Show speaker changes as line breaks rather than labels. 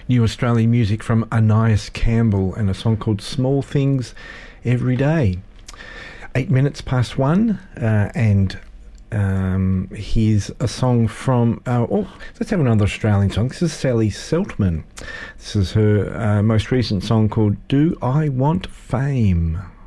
New Australian music from Anais Campbell and a song called Small Things Every Day. 8 minutes past 1, and here's a song from... let's have another Australian song. This is Sally Seltman. This is her most recent song called Do I Want Fame?